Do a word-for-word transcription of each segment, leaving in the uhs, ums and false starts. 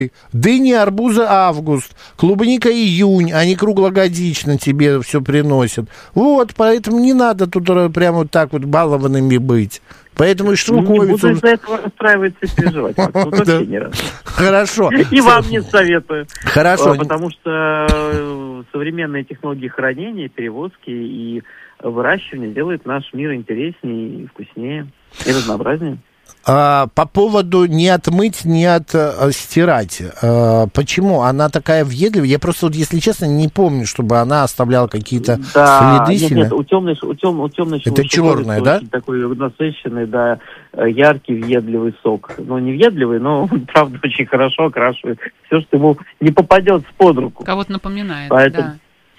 Дыни, арбузы август, клубника июнь, они круглогодично тебе все приносят. Вот, поэтому не надо тут прямо вот так вот балованными быть. Поэтому и шелковицу... Не буду из-за этого расстраиваться и переживать. Вообще не раз. Хорошо. И вам не советую. Хорошо. Потому что современные технологии хранения, перевозки и выращивания делают наш мир интереснее и вкуснее, и разнообразнее. А, по поводу не отмыть, не отстирать. А, почему? Она такая въедливая? Я просто, вот, если честно, не помню, чтобы она оставляла какие-то да, следы. Нет, нет, у темной, у тем, у темной это черная, да? Такой насыщенный, да, яркий, въедливый сок. Ну, не въедливый, но, правда, очень хорошо окрашивает все, что ему не попадет под руку. Кого-то напоминает, поэтому...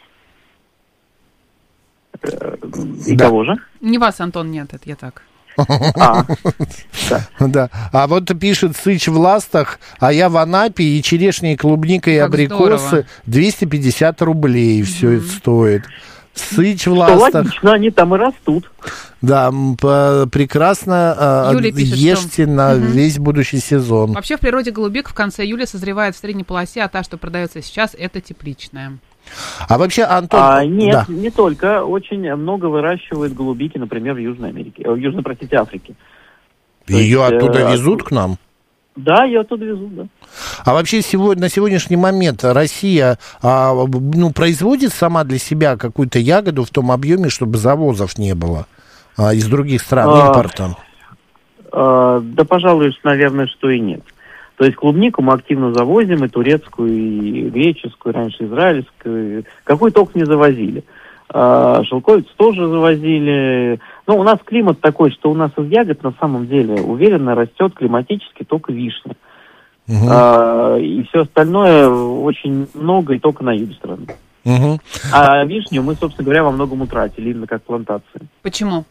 да. И да. кого же? Не вас, Антон, нет, это я так. А, да. Да. А вот пишет Сыч в Ластах, а я в Анапе, и черешня, и клубника, и как абрикосы здорово. двести пятьдесят рублей mm-hmm. все это стоит. Сыч в Что Ластах. логично, они там и растут. Да, прекрасно. Юлия пишет, ешьте что... на угу. весь будущий сезон. Вообще в природе голубик в конце июля созревает в средней полосе, а та, что продается сейчас, это тепличная. А вообще, Антон... А, нет, да. не только. Очень много выращивают голубики, например, в Южной Америке, в Южной, простите, Африке. Ее есть, оттуда э, везут к нам? Да, ее оттуда везут, да. А вообще сегодня, на сегодняшний момент Россия а, ну, производит сама для себя какую-то ягоду в том объеме, чтобы завозов не было а, из других стран, а, импорта? А, да, пожалуй, наверное, что и нет. То есть клубнику мы активно завозим, и турецкую, и греческую, раньше израильскую, какую только не завозили. А, шелковицу тоже завозили. Ну, у нас климат такой, что у нас из ягод на самом деле уверенно растет климатически только вишня. Угу. А, и все остальное очень много и только на юге страны. Угу. А вишню мы, собственно говоря, во многом утратили, именно как плантации. Почему?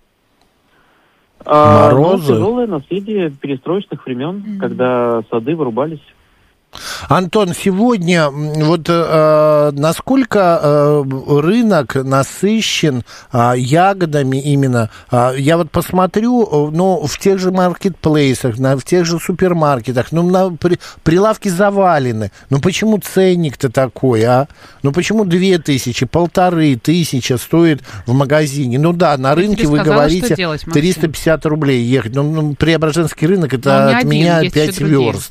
А, ну, тяжелое наследие перестроечных времен, mm-hmm. когда сады вырубались. Антон, сегодня вот э, насколько э, рынок насыщен э, ягодами именно, э, я вот посмотрю, ну, в тех же маркетплейсах, на, в тех же супермаркетах, ну, на, при, прилавки завалены, ну, почему ценник-то такой, а? Ну, почему две тысячи, полторы тысячи стоит в магазине? Ну, да, на рынке вы сказала, говорите делать, триста пятьдесят рублей ехать, ну, ну Преображенский рынок, это от один, меня пять верст.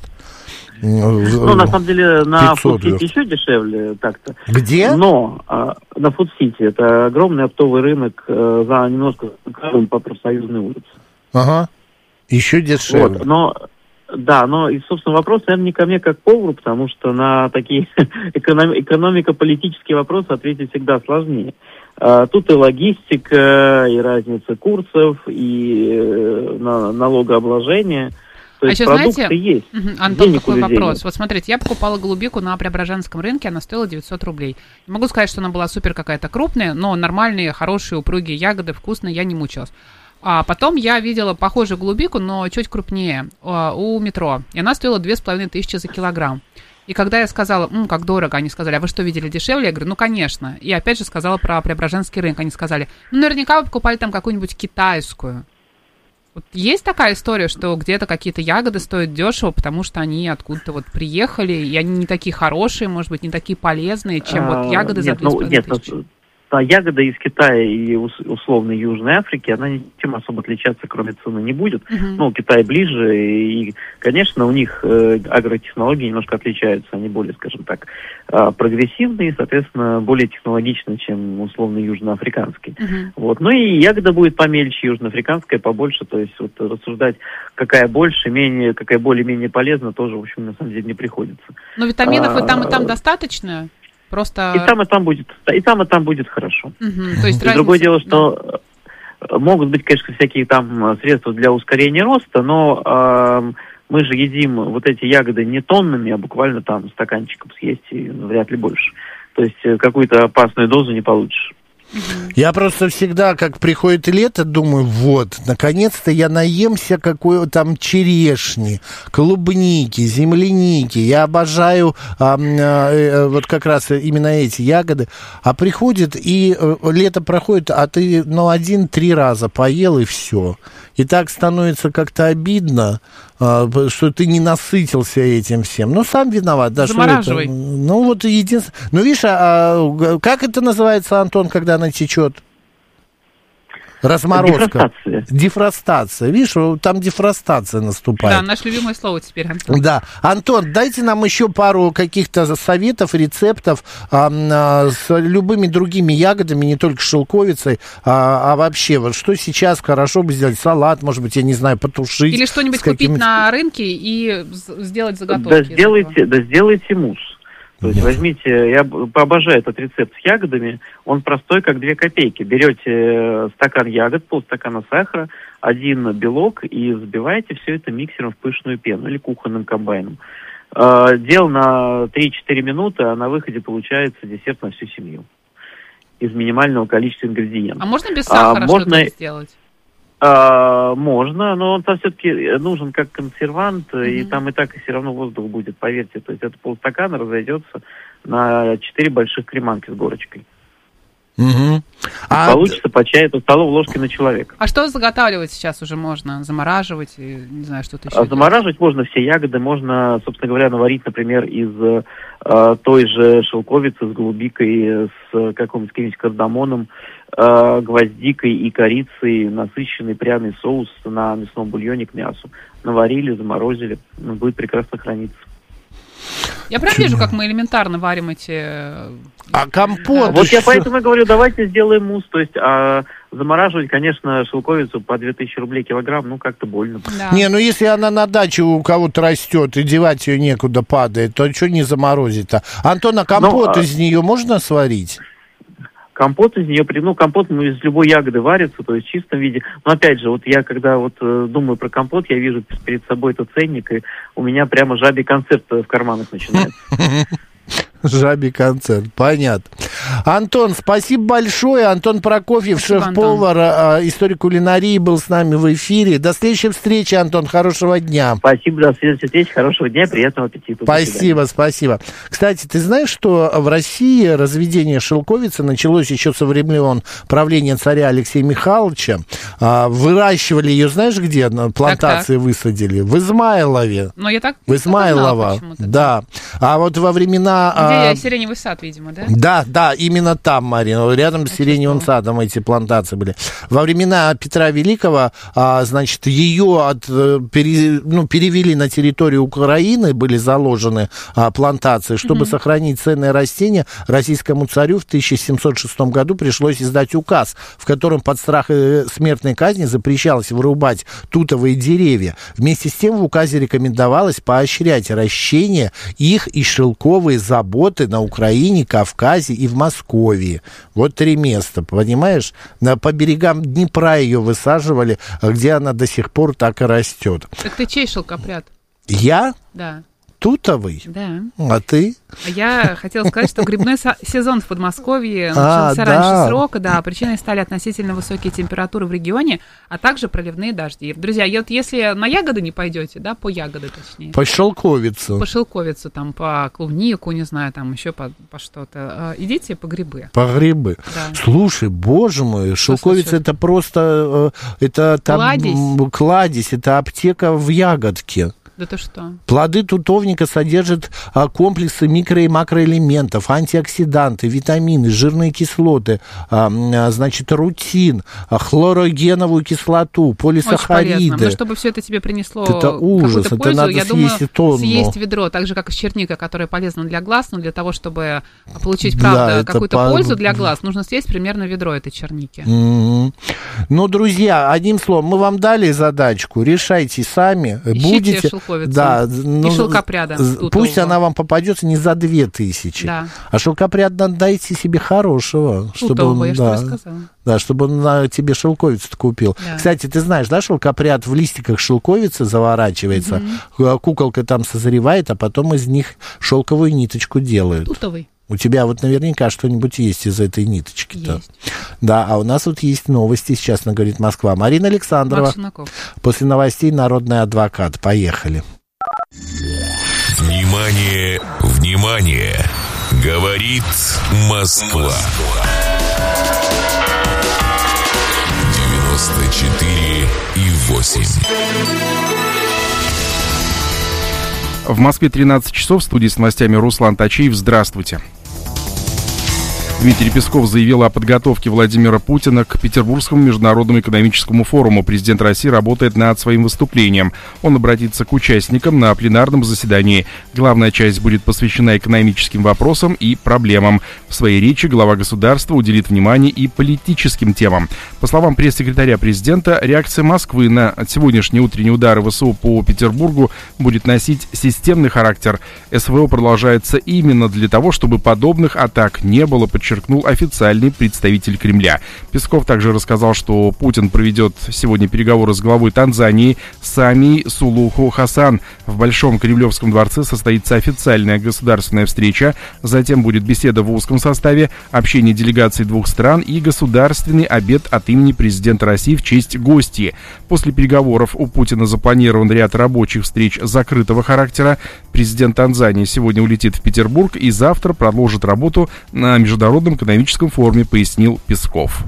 Ну, на самом деле, на Фудсити еще дешевле так-то. Где? Но а, на Фудсити это огромный оптовый рынок а, за немножко по Профсоюзной улице. Ага, еще дешевле. Вот, но, да, но, и, собственно, вопрос, наверное, не ко мне как повару, потому что на такие эконом, экономико-политические вопросы ответить всегда сложнее. А, тут и логистика, и разница курсов, и э, на, налогообложение. То а есть еще, знаете, есть. Угу, Антон, такой вопрос. Вот смотрите, я покупала голубику на Преображенском рынке, она стоила девятьсот рублей. Не могу сказать, что она была супер какая-то крупная, но нормальные, хорошие, упругие ягоды, вкусные, я не мучилась. А потом я видела похожую голубику, но чуть крупнее, у метро. И она стоила две с половиной тысячи за килограмм. И когда я сказала, м, как дорого, они сказали, а вы что, видели дешевле? Я говорю, ну, конечно. И опять же сказала про Преображенский рынок. Они сказали, ну, наверняка вы покупали там какую-нибудь китайскую. Вот есть такая история, что где-то какие-то ягоды стоят дешево, потому что они откуда-то вот приехали, и они не такие хорошие, может быть, не такие полезные, чем а, вот ягоды нет, за две с половиной тысячи? Нет, та ягода из Китая и условной Южной Африки, она ничем особо отличаться, кроме цены, не будет. Uh-huh. Ну, Китай ближе, и, конечно, у них э, агротехнологии немножко отличаются, они более, скажем так, э, прогрессивные, соответственно, более технологичны, чем условно южноафриканские. Uh-huh. Вот. Ну и ягода будет помельче, южноафриканская побольше, то есть вот рассуждать, какая больше, менее, какая более-менее полезна, тоже, в общем, на самом деле не приходится. Но витаминов а, и там, и там достаточно? Просто... И там, и там будет, и там, и там будет хорошо. Угу, то есть разница... Другое дело, что да. могут быть, конечно, всякие там средства для ускорения роста, но э, мы же едим вот эти ягоды не тоннами, а буквально там стаканчиком съесть и вряд ли больше. То есть какую-то опасную дозу не получишь. Я просто всегда, как приходит лето, думаю, вот, наконец-то я наемся какой-то там черешни, клубники, земляники. Я обожаю а, а, вот как раз именно эти ягоды. А приходит, и а, лето проходит, а ты, ну, один-три раза поел, и все. И так становится как-то обидно. что ты не насытился этим всем. Ну, сам виноват. Да, замораживай. Что это? Ну, вот единственное... Ну, видишь, а как это называется, Антон, когда она течет? Разморозка. Дефростация. Дефростация. Видишь, там дефростация наступает. Да, наше любимое слово теперь, Антон. Да. Антон, дайте нам еще пару каких-то советов, рецептов а, а, с любыми другими ягодами, не только шелковицей, а, а вообще, вот что сейчас хорошо бы сделать? Салат, может быть, я не знаю, потушить. Или что-нибудь купить на рынке и сделать заготовки. Да сделайте, да сделайте мусс. То есть возьмите, я обожаю этот рецепт с ягодами, он простой, как две копейки. Берете стакан ягод, полстакана сахара, один белок и взбиваете все это миксером в пышную пену или кухонным комбайном. Дел на три-четыре минуты, а на выходе получается десерт на всю семью. Из минимального количества ингредиентов. А можно без сахара а, можно... что-то сделать? А, можно, но он там все-таки нужен как консервант, mm-hmm. и там и так и все равно воздух будет, поверьте. То есть это полстакана разойдется на четыре больших креманки с горочкой. Mm-hmm. А... Получится по чаю, по столовой ложке на человека. А что заготавливать сейчас уже можно? Замораживать? И, не знаю, что-то еще. А замораживать можно все ягоды. Можно, собственно говоря, наварить, например, из э, той же шелковицы с голубикой, с каким-нибудь, каким-нибудь кардамоном, э, гвоздикой и корицей, насыщенный пряный соус на мясном бульоне к мясу. Наварили, заморозили. Он будет прекрасно храниться. Я прям вижу, как мы элементарно варим эти... А компот? Вот я поэтому и говорю, давайте сделаем мусс. То есть а, замораживать, конечно, шелковицу по две тысячи рублей килограмм, ну, как-то больно. Да. Не, ну, если она на даче у кого-то растет и девать ее некуда падает, то что не заморозить-то? Антон, а компот ну, из нее можно сварить? Компот из нее, ну, компот ну, из любой ягоды варится, то есть в чистом виде. Но опять же, вот я когда вот э, думаю про компот, я вижу перед собой этот ценник, и у меня прямо жабий концерт в карманах начинается. Жабий концерт, понятно. Антон, спасибо большое. Антон Прокофьев, спасибо, шеф-повар, Антон. Историк кулинарии, был с нами в эфире. До следующей встречи, Антон. Хорошего дня. Спасибо, до следующей встречи. Хорошего дня, приятного аппетита. Спасибо, спасибо. Кстати, ты знаешь, что в России разведение шелковицы началось еще со времен правления царя Алексея Михайловича. Выращивали ее, знаешь, где плантации так, так. высадили? В Измайлове. Но я так в Измайлово, да. А вот во времена... Где а... сиреневый сад, видимо, да? Да, да, именно там, Марина, рядом с сиреневым садом эти плантации были. Во времена Петра Великого, а, значит, ее от, пере, ну, перевели на территорию Украины, были заложены а, плантации. Чтобы mm-hmm. сохранить ценное растение, российскому царю в тысяча семьсот шестом году пришлось издать указ, в котором под страх смертной казни запрещалось вырубать тутовые деревья. Вместе с тем в указе рекомендовалось поощрять ращение их и шелковые заботы на Украине, Кавказе и в Москве. Вот три места, понимаешь? По берегам Днепра ее высаживали, где она до сих пор так и растет. Так ты чей шелкопряд? Я? Да. Тутовый? Да. А ты? Я хотела сказать, что грибной сезон в Подмосковье а, начался да. раньше срока, да, причиной стали относительно высокие температуры в регионе, а также проливные дожди. Друзья, вот если на ягоды не пойдете, да, по ягоды точнее. По шелковицу. По шелковицу, там, по клубнику, не знаю, там еще по, по что-то. Идите по грибы. По грибы. Да. Слушай, боже мой, что шелковица случилось? Это просто, это там кладезь. кладезь, это аптека в ягодке. Да ты что? Плоды тутовника содержат а, комплексы микро- и макроэлементов, антиоксиданты, витамины, жирные кислоты, а, а, значит, рутин, а, хлорогеновую кислоту, полисахариды. Очень но чтобы все это тебе принесло это ужас, это пользу, надо я съесть думаю, тонну. съесть ведро, так же, как и черника, которая полезна для глаз, но для того, чтобы получить, правда, да, какую-то по... пользу для глаз, нужно съесть примерно ведро этой черники. Mm-hmm. Ну, друзья, одним словом, мы вам дали задачку, решайте сами. Ищите будете... Да, ну, и шелкопряда. Пусть она вам попадется не за две тысячи, да. а шелкопряд надо дайте себе хорошего. Чтобы Тутового, он, я да, что сказала. Да, чтобы он на тебе шелковицу купил. Да. Кстати, ты знаешь, да, шелкопряд в листиках шелковицы заворачивается, mm-hmm. куколка там созревает, а потом из них шелковую ниточку делают. Тутовый. У тебя вот наверняка что-нибудь есть из этой ниточки-то. Есть. Да, а у нас вот есть новости сейчас, на «Говорит Москва». Марина Александрова. После новостей «Народный адвокат». Поехали. Внимание, внимание! Говорит Москва. девяносто четыре и восемь. В Москве тринадцать часов, в студии с новостями Руслан Тачиев. Здравствуйте. Дмитрий Песков заявил о подготовке Владимира Путина к Петербургскому международному экономическому форуму. Президент России работает над своим выступлением. Он обратится к участникам на пленарном заседании. Главная часть будет посвящена экономическим вопросам и проблемам. В своей речи глава государства уделит внимание и политическим темам. По словам пресс-секретаря президента, реакция Москвы на сегодняшние утренние удары ВСУ по Петербургу будет носить системный характер. СВО продолжается именно для того, чтобы подобных атак не было, подчеркнул официальный представитель Кремля. Песков также рассказал, что Путин проведет сегодня переговоры с главой Танзании Самией Сулуху Хасан. В Большом Кремлевском дворце состоится официальная государственная встреча, затем будет беседа в узком составе, общение делегаций двух стран и государственный обед от имени президента России в честь гостьи. После переговоров у Путина запланирован ряд рабочих встреч закрытого характера. Президент Танзании сегодня улетит в Петербург и завтра продолжит работу на международном экономическом форуме, пояснил Песков.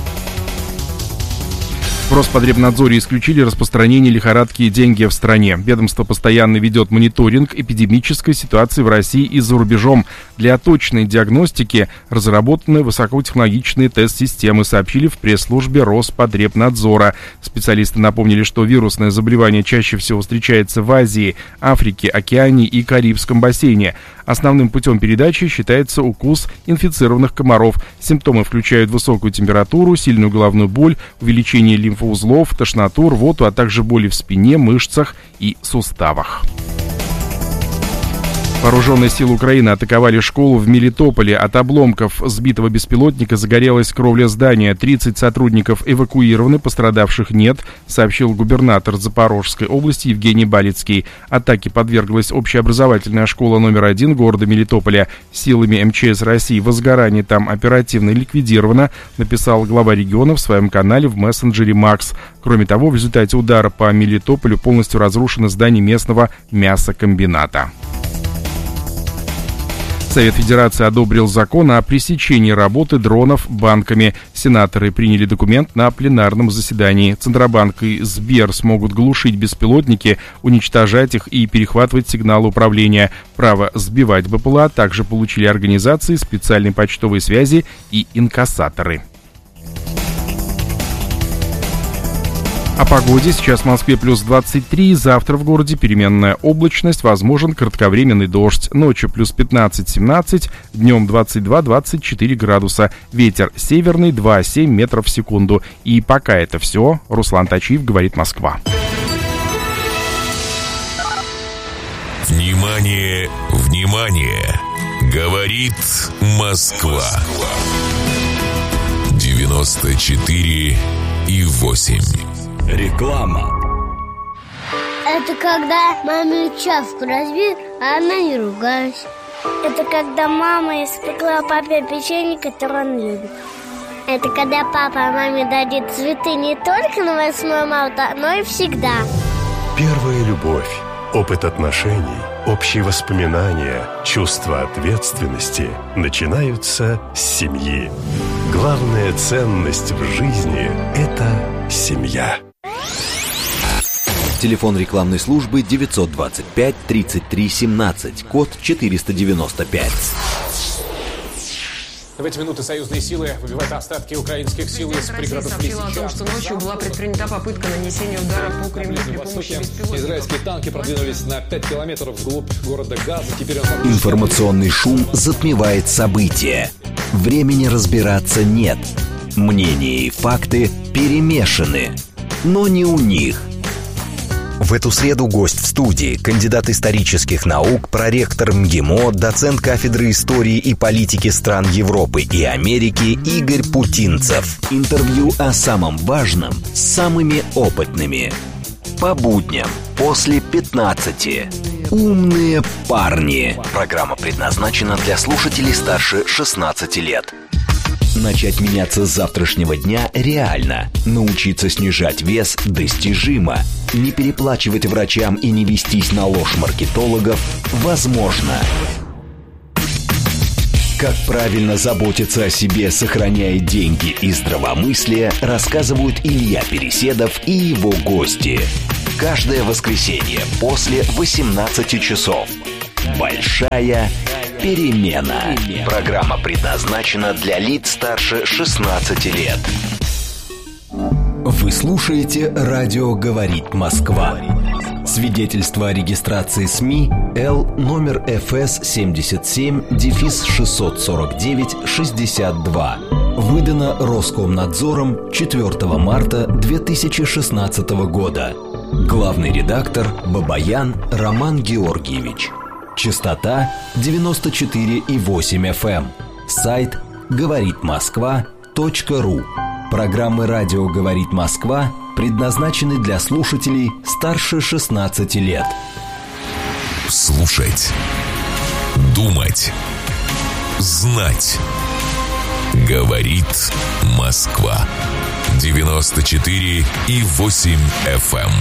В Роспотребнадзоре исключили распространение лихорадки деньги в стране. Ведомство постоянно ведет мониторинг эпидемической ситуации в России и за рубежом. Для точной диагностики разработаны высокотехнологичные тест-системы, сообщили в пресс-службе Роспотребнадзора. Специалисты напомнили, что вирусное заболевание чаще всего встречается в Азии, Африке, Океании и Карибском бассейне. Основным путем передачи считается укус инфицированных комаров. Симптомы включают высокую температуру, сильную головную боль, увеличение лимфоузлов, тошноту, рвоту, а также боли в спине, мышцах и суставах. Вооруженные силы Украины атаковали школу в Мелитополе. От обломков сбитого беспилотника загорелась кровля здания. тридцать сотрудников эвакуированы, пострадавших нет, сообщил губернатор Запорожской области Евгений Балицкий. Атаке подверглась общеобразовательная школа номер один города Мелитополя. Силами эм че эс России возгорание там оперативно ликвидировано, написал глава региона в своем канале в мессенджере Макс. Кроме того, в результате удара по Мелитополю полностью разрушено здание местного мясокомбината. Совет Федерации одобрил закон о пресечении работы дронов банками. Сенаторы приняли документ на пленарном заседании. Центробанк и Сбер смогут глушить беспилотники, уничтожать их и перехватывать сигналы управления. Право сбивать БПЛА также получили организации специальной почтовой связи и инкассаторы. О погоде. Сейчас в Москве плюс двадцать три, завтра в городе переменная облачность, возможен кратковременный дождь. Ночью плюс пятнадцать-семнадцать, днем двадцать два - двадцать четыре градуса. Ветер северный два - семь метров в секунду. И пока это все. Руслан Тачиев, говорит Москва. Внимание, внимание! Говорит Москва. девяносто четыре и восемь. Реклама. Это когда маме чашку разбил, а она не ругалась. Это когда мама испекла папе печенье, которое он любит. Это когда папа маме дарит цветы не только на восьмое марта, но и всегда. Первая любовь, опыт отношений, общие воспоминания, чувство ответственности начинаются с семьи. Главная ценность в жизни – это семья. Телефон рекламной службы девятьсот двадцать пять тридцать три семнадцать, код четыреста девяносто пять. В эти минуты союзные силы выбивают остатки украинских сил из пригородов Лисичанска. Сообщила о том, что ночью была предпринята попытка нанесения удара по Кремлю при помощи беспилотников. Израильские танки продвинулись на пять километров вглубь города Газа. Теперь он... Информационный шум затмевает события. Времени разбираться нет. Мнения и факты перемешаны. Но не у них. В эту среду гость в студии, кандидат исторических наук, проректор МГИМО, доцент кафедры истории и политики стран Европы и Америки Игорь Путинцев. Интервью о самом важном с самыми опытными. По будням после пятнадцати. Умные парни. Программа предназначена для слушателей старше шестнадцати лет. Начать меняться с завтрашнего дня реально. Научиться снижать вес достижимо. Не переплачивать врачам и не вестись на ложь маркетологов возможно. Как правильно заботиться о себе, сохраняя деньги и здравомыслие, рассказывают Илья Переседов и его гости. каждое воскресенье после восемнадцати часов. Большая перемена. Программа предназначена для лиц старше шестнадцати лет. Вы слушаете «Радио говорит Москва». Свидетельство о регистрации СМИ Л номер эф эс семьдесят семь шестьсот сорок девять шестьдесят два. Выдано Роскомнадзором четвёртого марта две тысячи шестнадцатого года. Главный редактор Бабаян Роман Георгиевич. Частота девяносто четыре и восемь эф эм. Сайт говорит москва точка ру. Программы «Радио говорит Москва» предназначены для слушателей старше шестнадцати лет. Слушать, думать, знать. Говорит Москва. девяносто четыре и восемь эф эм.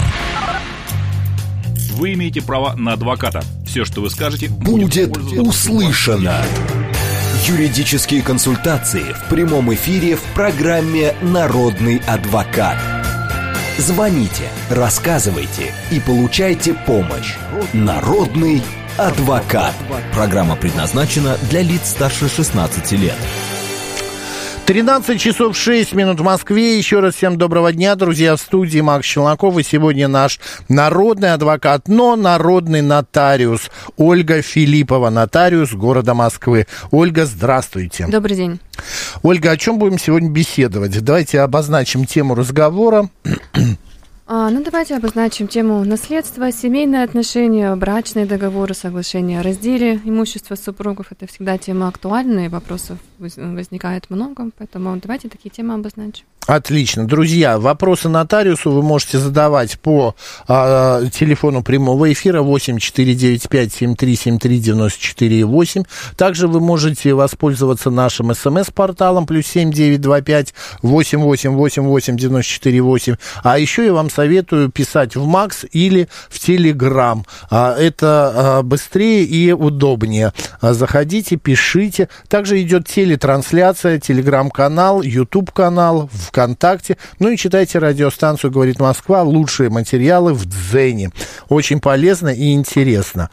Вы имеете право на адвоката. Все, что вы скажете, будет, будет услышано. Юридические консультации в прямом эфире в программе «Народный адвокат». Звоните, рассказывайте и получайте помощь. Народный адвокат. Программа предназначена для лиц старше шестнадцати лет. тринадцать часов шесть минут в Москве. Еще раз всем доброго дня, друзья. В студии Макс Челноков. И сегодня наш народный адвокат, но народный нотариус Ольга Филиппова, нотариус города Москвы. Ольга, здравствуйте. Добрый день. Ольга, о чем будем сегодня беседовать? Давайте обозначим тему разговора. А, ну, давайте обозначим тему наследства, семейные отношения, брачные договоры, соглашения о разделе имущества супругов. Это всегда тема актуальная, и вопросов возникает много, поэтому давайте такие темы обозначим. Отлично. Друзья, вопросы нотариусу вы можете задавать по а, телефону прямого эфира восемь четыре девять пять семь три семь три девять четыре восемь. Также вы можете воспользоваться нашим смс-порталом плюс семь девять два пять восемь восемь восемь восемь девять четыре восемь. А еще я вам советую писать в Макс или в Телеграм. А, это а, быстрее и удобнее. А, заходите, пишите. Также идет телетрансляция, Телеграм-канал, Ютуб-канал, в ВКонтакте. Ну и читайте радиостанцию «Говорит Москва». Лучшие материалы в Дзене. Очень полезно и интересно.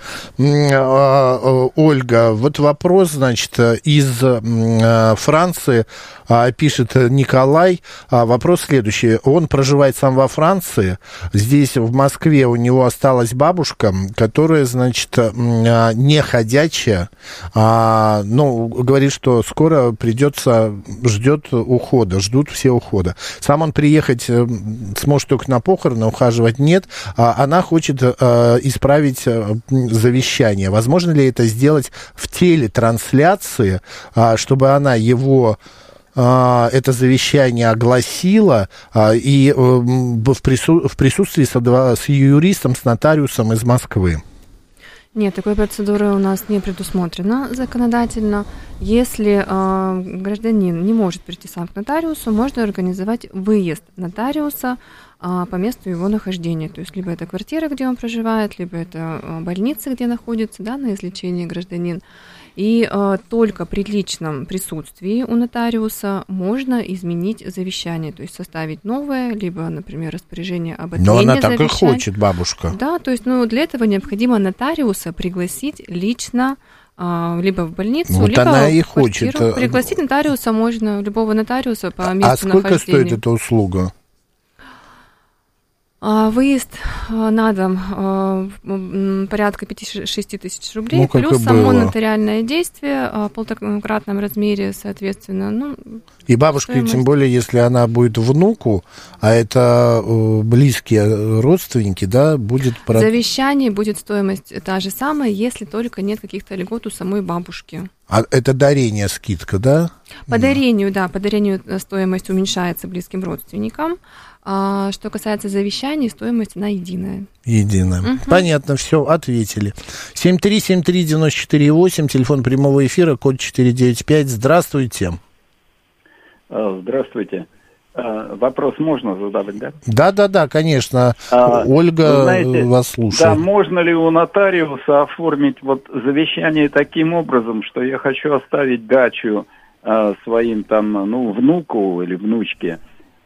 Ольга, вот вопрос, значит, из Франции пишет Николай. Вопрос следующий. Он проживает сам во Франции. Здесь, в Москве, у него осталась бабушка, которая, значит, не ходячая. Ну, говорит, что скоро придется, ждет ухода, ждут все ухода. Сам он приехать сможет только на похороны, ухаживать нет. А она хочет а, исправить завещание. Возможно ли это сделать в телетрансляции, а, чтобы она его... это завещание огласила а, и а, в, прису- в присутствии с, с юристом, с нотариусом из Москвы? Нет, такой процедуры у нас не предусмотрено законодательно. Если э, гражданин не может прийти сам к нотариусу, можно организовать выезд нотариуса э, по месту его нахождения. То есть либо это квартира, где он проживает, либо это э, больница, где находится, да, на излечении гражданин. И э, только при личном присутствии у нотариуса можно изменить завещание, то есть составить новое, либо, например, распоряжение об отмене завещания. Но она так и хочет, бабушка. Да, то есть, ну, для этого необходимо нотариуса пригласить лично, э, либо в больницу, вот либо она и в квартиру. хочет. Пригласить нотариуса можно, любого нотариуса по месту а сколько нахождения. стоит эта услуга? Выезд на дом порядка пяти-шести тысяч рублей, ну, плюс само нотариальное действие в полтократном размере, соответственно. Ну, и бабушка, стоимость. Тем более, если она будет внуку, а это близкие родственники, да, будет... В завещании будет стоимость та же самая, если только нет каких-то льгот у самой бабушки. А это дарение, скидка, да? По дарению, да, по дарению стоимость уменьшается близким родственникам. А что касается завещаний, стоимость она единая. Единая. Угу. Понятно, все, ответили. семь три семь три девять четыре восемь, телефон прямого эфира, код четыреста девяносто пять. Здравствуйте. Здравствуйте. Вопрос можно задавать, да? Да, да, да, конечно. А, Ольга, знаете, вас слушает. Да, можно ли у нотариуса оформить вот завещание таким образом, что я хочу оставить дачу а, своим там, ну, внуку или внучке,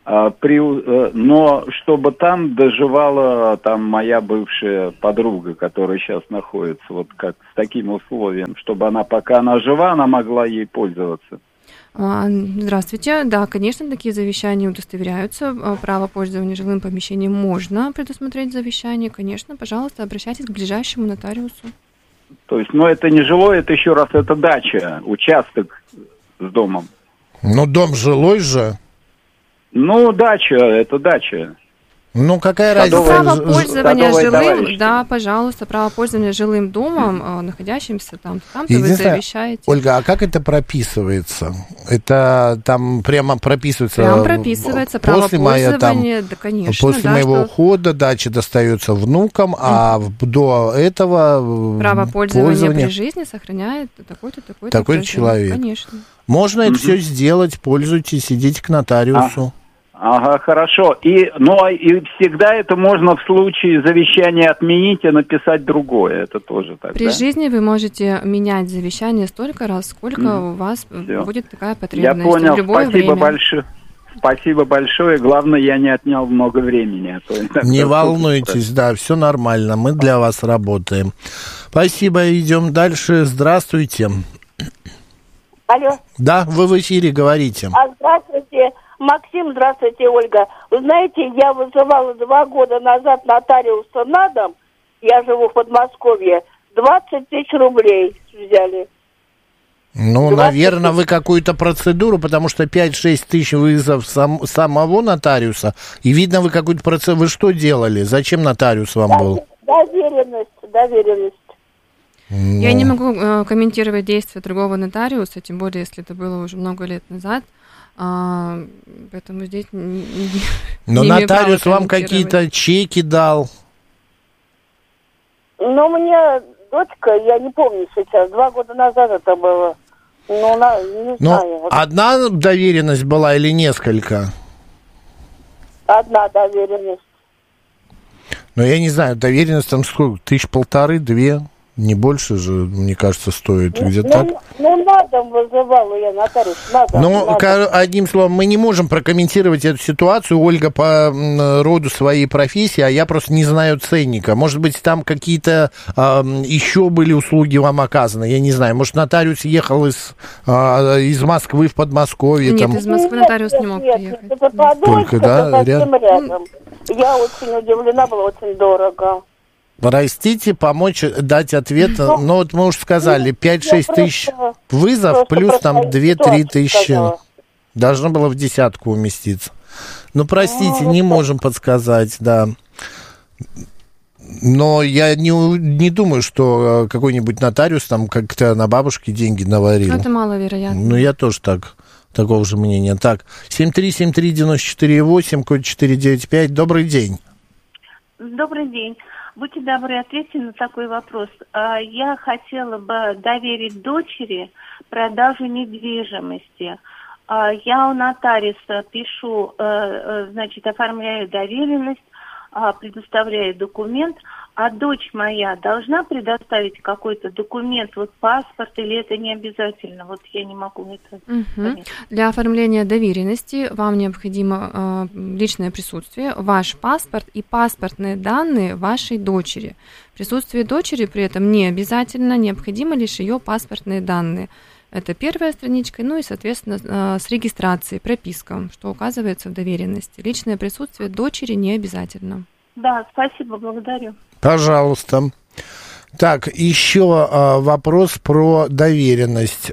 А, при, но чтобы там доживала там моя бывшая подруга, которая сейчас находится, вот как с таким условием, чтобы она, пока она жива, она могла ей пользоваться. Здравствуйте. Да, конечно, такие завещания удостоверяются. Право пользования жилым помещением можно предусмотреть в завещании. Конечно, пожалуйста, обращайтесь к ближайшему нотариусу. То есть, ну, это не жилое, это еще раз, это дача, участок с домом. Ну, дом жилой же. Ну, дача, это дача. Ну, какая разница? Право пользования жилым, товарищ. Да, пожалуйста, право пользования жилым домом, находящимся там, там вы завещаете. Ольга, а как это прописывается? Это там прямо прописывается? Прямо прописывается право после пользования, моя, там, да, конечно. После да, моего что... ухода дача достается внукам, а mm. до этого право пользования, пользования при жизни сохраняет такой-то, такой-то, такой-то человек. Конечно. Можно mm-hmm. это все сделать, пользуйтесь, идите к нотариусу. А. Ага, хорошо. И, но и всегда это можно в случае завещания отменить и написать другое. Это тоже так, При да? жизни вы можете менять завещание столько раз, сколько mm. у вас Всё. будет такая потребность. Я понял. В любое Спасибо время. большое. Спасибо большое. Главное, я не отнял много времени. А то не волнуйтесь, да, все нормально. Мы для вас работаем. Спасибо. Идем дальше. Здравствуйте. Алло. Да, вы в эфире говорите. А, здравствуйте. Максим, здравствуйте, Ольга. Вы знаете, я вызывала два года назад нотариуса на дом, я живу в Подмосковье, двадцать тысяч рублей взяли. Ну, наверное, вы какую-то процедуру, потому что пять-шесть тысяч вызов сам, самого нотариуса, и видно, вы какую-то процедуру... Вы что делали? Зачем нотариус вам был? Доверенность, доверенность. Ну... Я не могу э, комментировать действия другого нотариуса, тем более, если это было уже много лет назад. А, поэтому здесь не, Но не нотариус вам какие-то чеки дал? Ну, у меня дочка, я не помню сейчас, два года назад это было. Ну, на, не Но знаю. Вот. Одна доверенность была или несколько? Одна доверенность. Ну, я не знаю, доверенность там сколько? Тысяч полторы, две? Не больше же, мне кажется, стоит Ну, где-то ну, так. ну, на дом вызывала я нотариус, на дом, Ну, на дом. одним словом, мы не можем прокомментировать эту ситуацию. Ольга по роду своей профессии, а я просто не знаю ценника. Может быть, там какие-то э, еще были услуги вам оказаны, я не знаю. Может, нотариус ехал из, э, из Москвы в Подмосковье? Нет, там... из Москвы нотариус нет, не мог нет, приехать. Нет, это Подольск, Только, да, это совсем ряд... рядом. Я очень удивлена была, очень дорого. Простите, помочь дать ответ. Ну, ну вот мы уже сказали, пять-шесть тысяч вызов, плюс там две-три тысячи. Сказала. Должно было в десятку уместиться. Ну, простите, не можем подсказать, да. Но я не, не думаю, что какой-нибудь нотариус там как-то на бабушке деньги наварил. Это маловероятно. Ну, я тоже так, такого же мнения. Так, семь три семь три девяносто четыре восемь, код четыре девять пять. Добрый день. Добрый день. Будьте добры, ответьте на такой вопрос. Я хотела бы доверить дочери продажу недвижимости. Я у нотариуса пишу, значит, оформляю доверенность, предоставляю документ, а дочь моя должна предоставить какой-то документ, вот паспорт, или это не обязательно? Вот я не могу это угу. понять. Для оформления доверенности вам необходимо э, личное присутствие, ваш паспорт и паспортные данные вашей дочери. Присутствие дочери при этом не обязательно, необходимо лишь ее паспортные данные. Это первая страничка, ну и, соответственно, с регистрацией, прописка, что указывается в доверенности. Личное присутствие дочери не обязательно. Да, спасибо, благодарю. Пожалуйста. Так, еще а, вопрос про доверенность.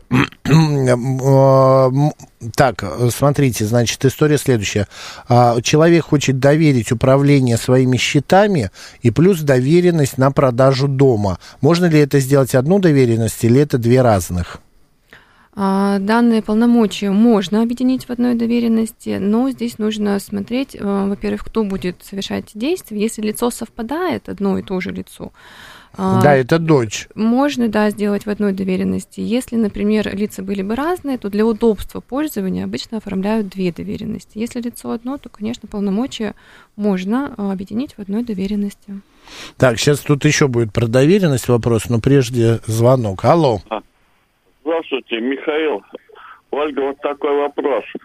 Так, смотрите, значит, история следующая. А, человек хочет доверить управление своими счетами и плюс доверенность на продажу дома. Можно ли это сделать одну доверенность или это две разных? Данные полномочия можно объединить в одной доверенности, но здесь нужно смотреть, во-первых, кто будет совершать действия. Если лицо совпадает, одно и то же лицо, да, это дочь. Можно, да, сделать в одной доверенности. Если, например, лица были бы разные, то для удобства пользования обычно оформляют две доверенности. Если лицо одно, то, конечно, полномочия можно объединить в одной доверенности. Так, сейчас тут еще будет про доверенность вопрос, но прежде звонок. Алло. Здравствуйте, Михаил. Ольга, вот такой вопрос.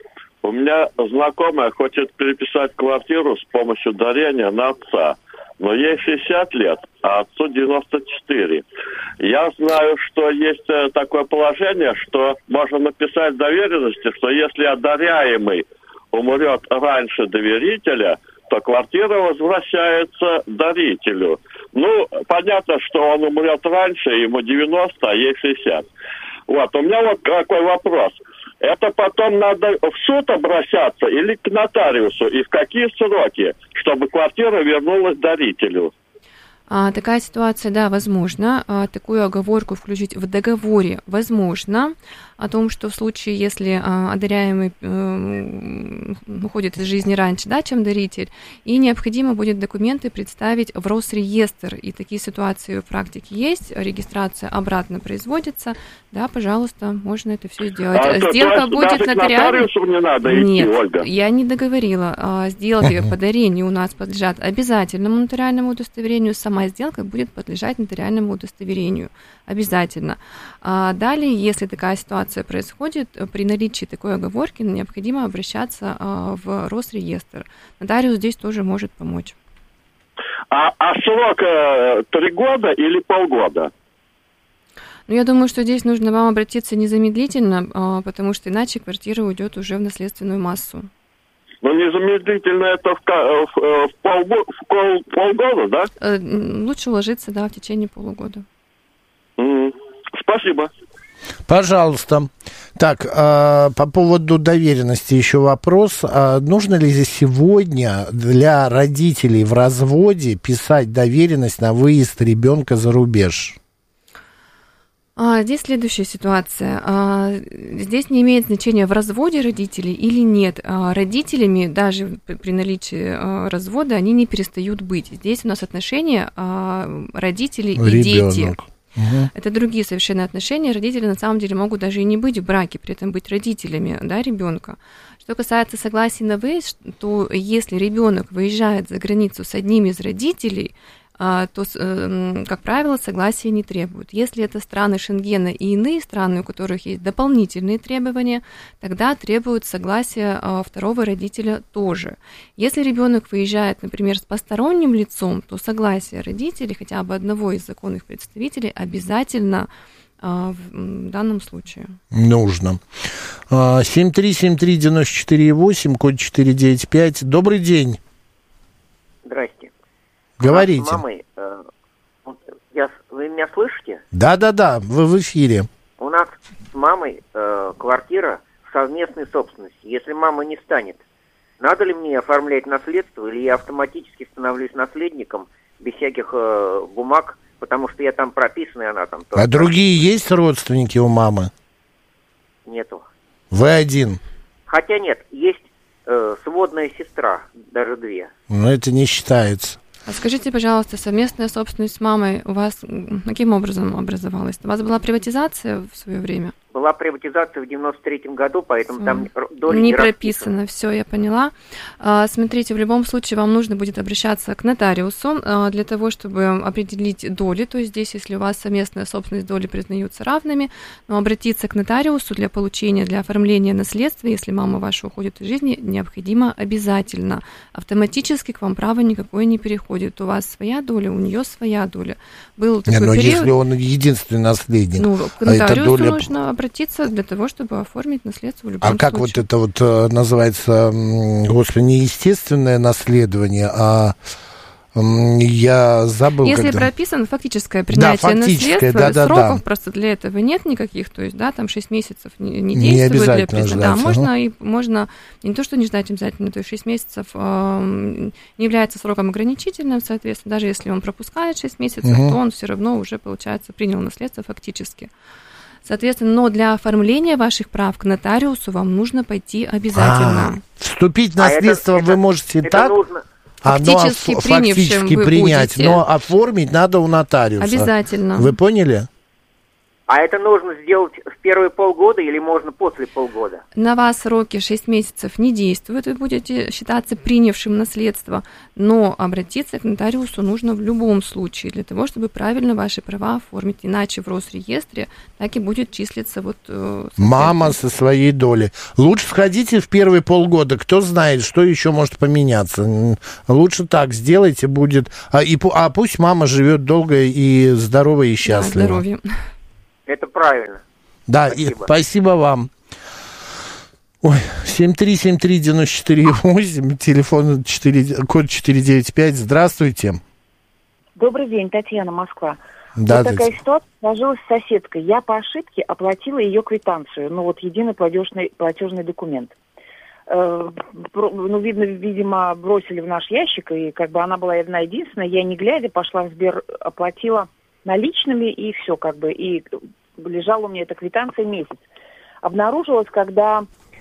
У меня знакомая хочет переписать квартиру с помощью дарения на отца. Но ей шестьдесят лет, а отцу девяносто четыре. Я знаю, что есть такое положение, что можно написать в доверенности, что если одаряемый умрет раньше доверителя, то квартира возвращается дарителю. Ну, понятно, что он умрет раньше, ему девяносто, а ей шестьдесят. Вот, у меня вот какой вопрос. Это потом надо в суд обращаться или к нотариусу? И в какие сроки, чтобы квартира вернулась дарителю? А, такая ситуация, да, возможно. А, такую оговорку включить в договоре возможно. О том, что в случае, если а, одаряемый э, уходит из жизни раньше, да, чем даритель, и необходимо будет документы представить в Росреестр. И такие ситуации в практике есть. Регистрация обратно производится. Да, пожалуйста, можно это все сделать. А, Сделка то, то будет нотариальной. Не надо идти, Нет, Ольга. Я не договорила. А, сделки по дарению у нас подлежат обязательному нотариальному удостоверению. Сама сделка будет подлежать нотариальному удостоверению. Обязательно. А далее, если такая ситуация происходит, при наличии такой оговорки необходимо обращаться а, в Росреестр. Нотариус здесь тоже может помочь. А, а срок э, три года или полгода? Ну, я думаю, что здесь нужно вам обратиться незамедлительно, а, потому что иначе квартира уйдет уже в наследственную массу. Ну, незамедлительно это в, в, в, полго, в пол, полгода, да? Э, лучше уложиться, да, в течение полугода. Mm. Спасибо. Пожалуйста. Так, э, по поводу доверенности еще вопрос. А нужно ли сегодня для родителей в разводе писать доверенность на выезд ребенка за рубеж? А, здесь следующая ситуация. А, здесь не имеет значения, в разводе родители или нет. А, родителями, даже при наличии а, развода, они не перестают быть. Здесь у нас отношения а, родителей и Ребенок. дети. Угу. Это другие совершенно отношения. Родители на самом деле могут даже и не быть в браке, при этом быть родителями, да, ребенка. Что касается согласия на выезд, то если ребенок выезжает за границу с одним из родителей, то, как правило, согласия не требуют. Если это страны Шенгена и иные страны, у которых есть дополнительные требования, тогда требуют согласия второго родителя тоже. Если ребенок выезжает, например, с посторонним лицом, то согласие родителей, хотя бы одного из законных представителей, обязательно в данном случае. Нужно. семь три семь три девять четыре восемь, код четыре девять пять. Добрый день. Здрасте. Говорите. С мамой, э, я, вы меня слышите? Да-да-да, вы в эфире. У нас с мамой э, квартира совместной собственности. Если мама не станет, надо ли мне оформлять наследство, или я автоматически становлюсь наследником без всяких э, бумаг, потому что я там прописан, и она там тоже. А другие есть родственники у мамы? Нету. Вы один? Хотя нет, есть э, сводная сестра, даже две. Но это не считается. А скажите, пожалуйста, совместная собственность с мамой у вас каким образом образовалась? У вас была приватизация в свое время? Была приватизация в девяносто третьем году, поэтому Все. Там доля не, не прописано. Все, я поняла. А, смотрите, в любом случае вам нужно будет обращаться к нотариусу а, для того, чтобы определить доли. То есть здесь, если у вас совместная собственность, доли признаются равными, но обратиться к нотариусу для получения, для оформления наследства, если мама ваша уходит из жизни, необходимо обязательно. Автоматически к вам право никакое не переходит. У вас своя доля, у нее своя доля. Был такой не, но период... если он единственный наследник, ну, к нотариусу доля... нужно обратиться для того, чтобы оформить наследство в любом случае. А как вот это вот называется, господи, не естественное наследование, а я забыл. Если когда... прописано фактическое принятие да, фактическое, наследства, да, да, сроков да. просто для этого нет никаких, то есть, да, там шесть месяцев не, не не действует для признания. Да, можно, и, можно не то, что не ждать обязательно, то есть шесть месяцев э, не является сроком ограничительным, соответственно, даже если он пропускает шесть месяцев, угу. то он все равно уже, получается, принял наследство фактически. Соответственно, но для оформления ваших прав к нотариусу вам нужно пойти обязательно. А, вступить в наследство а это, вы можете это так, нужно... а, фактически, но, фактически вы принять, будете. Но оформить надо у нотариуса. Обязательно. Вы поняли? А это нужно сделать в первые полгода или можно после полгода? На вас сроки шесть месяцев не действуют, вы будете считаться принявшим наследство, но обратиться к нотариусу нужно в любом случае для того, чтобы правильно ваши права оформить, иначе в Росреестре так и будет числиться вот... Мама со своей долей. Лучше сходите в первые полгода, кто знает, что еще может поменяться. Лучше так сделайте, будет... А, и, а пусть мама живет долго и здорово и счастливо. Да, здоровья. Это правильно. Да, спасибо, и, спасибо вам. Ой, семь три семь три девять четыре восемь, телефон четыре, код четыре девять пять. Здравствуйте. Добрый день, Татьяна, Москва. Да, вот такая ситуация сложилась с соседкой. Я по ошибке оплатила ее квитанцию, ну вот единый платежный, платежный документ. Э, ну, видно, видимо, бросили в наш ящик, и как бы она была одна единственная. Я, не глядя, пошла в Сбер, оплатила наличными, и все, как бы, и лежала у меня эта квитанция месяц. Обнаружилось, когда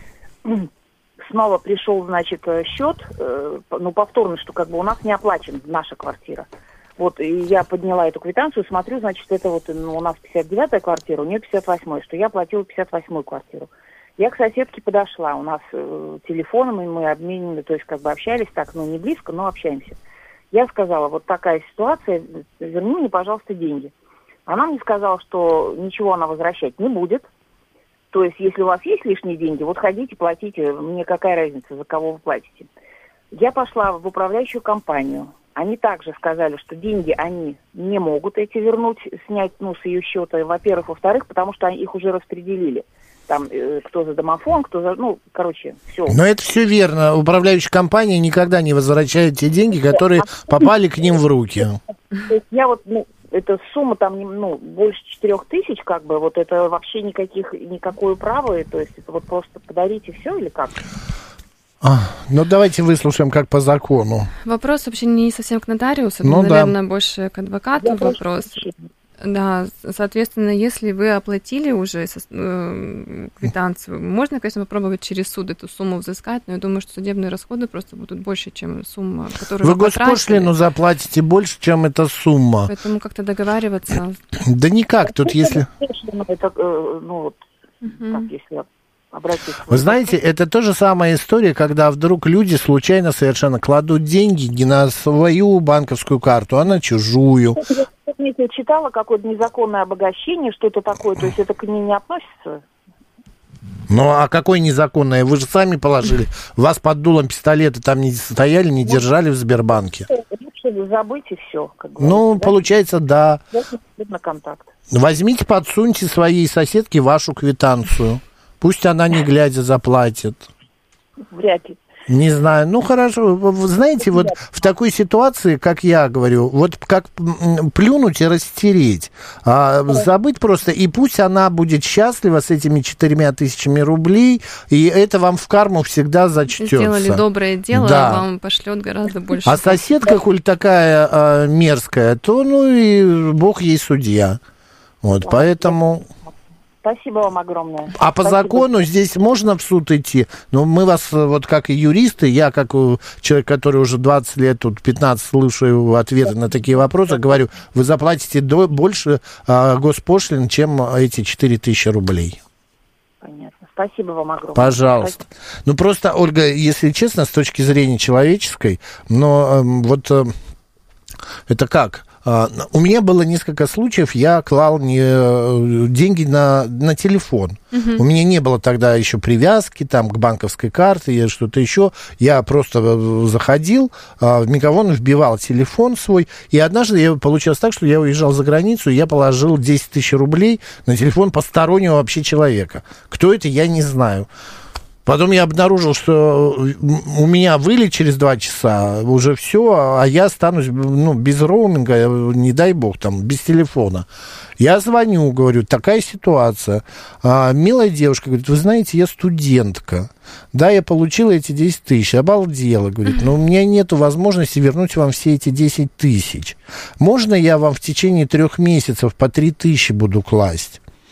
снова пришел, значит, счет, э, ну, повторно, что как бы у нас не оплачена наша квартира. Вот, и я подняла эту квитанцию, смотрю, значит, это вот, ну, у нас пятьдесят девятая квартира, у нее пятьдесят восьмая, что я платила пятьдесят восьмую квартиру. Я к соседке подошла, у нас э, телефоном, и мы обменивали, то есть как бы общались так, ну, не близко, но общаемся. Я сказала, вот такая ситуация, верни мне, пожалуйста, деньги. Она мне сказала, что ничего она возвращать не будет. То есть, если у вас есть лишние деньги, вот ходите, платите, мне какая разница, за кого вы платите. Я пошла в управляющую компанию. Они также сказали, что деньги они не могут эти вернуть, снять, ну, с ее счета, во-первых. Во-вторых, потому что они их уже распределили. Там, э, кто за домофон, кто за... Ну, короче, все. Но это все верно. Управляющая компания никогда не возвращает те деньги, которые попали к ним в руки. То есть я вот, ну, эта сумма там, ну, больше четырех тысяч, как бы, вот это вообще никаких, никакое право, то есть это вот просто подарите все или как? А, ну, давайте выслушаем, как по закону. Вопрос вообще не совсем к нотариусу, ну, но, наверное, да. больше к адвокату я вопрос. Да, соответственно, если вы оплатили уже э, квитанцию, можно, конечно, попробовать через суд эту сумму взыскать, но я думаю, что судебные расходы просто будут больше, чем сумма, которую вы, вы госпошлину заплатите больше, чем эта сумма. Поэтому как-то договариваться. Да никак, тут если... Это, ну, вот, так, если... Вы знаете, это то же самая история, когда вдруг люди случайно совершенно кладут деньги не на свою банковскую карту, а на чужую. Я читала какое-то незаконное обогащение, что-то такое, то есть это к ней не относится? Ну, а какое незаконное? Вы же сами положили. Вас под дулом пистолета там не стояли, не держали в Сбербанке. Лучше забыть и все. Ну, да? Получается, да. На контакт. Возьмите, подсуньте своей соседке вашу квитанцию. Пусть она, не глядя, заплатит. Вряд ли. Не знаю. Ну, хорошо. Вы знаете, вот в такой ситуации, как я говорю, вот как плюнуть и растереть. А, забыть просто, и пусть она будет счастлива с этими четырьмя тысячами рублей, и это вам в карму всегда зачтется. Сделали доброе дело, да. А вам пошлет гораздо больше. А соседка, коль такая а, мерзкая, то, ну, и Бог ей судья. Вот, да. Поэтому... Спасибо вам огромное. А по Спасибо. закону здесь можно в суд идти? Но мы вас, вот как и юристы, я как человек, который уже двадцать лет, тут пятнадцать слушаю ответы на такие вопросы, говорю, вы заплатите до, больше а, госпошлин, чем эти четыре тысячи рублей. Понятно. Спасибо вам огромное. Пожалуйста. Спасибо. Ну, просто, Ольга, если честно, с точки зрения человеческой, но э, вот э, это как... У меня было несколько случаев, я клал не, деньги на, на телефон. Uh-huh. У меня не было тогда еще привязки там, к банковской карте или что-то еще. Я просто заходил, в мегафон вбивал телефон свой. И однажды я, получилось так, что я уезжал за границу, и я положил десять тысяч рублей на телефон постороннего вообще человека. Кто это, я не знаю. Потом я обнаружил, что у меня вылет через два часа, уже все, а я останусь, ну, без роуминга, не дай бог, там, без телефона. Я звоню, говорю, такая ситуация. А, милая девушка говорит, вы знаете, я студентка. Да, я получила эти десять тысяч, обалдела, говорит, но у меня нет возможности вернуть вам все эти десять тысяч. Можно я вам в течение трех месяцев по три тысячи буду класть?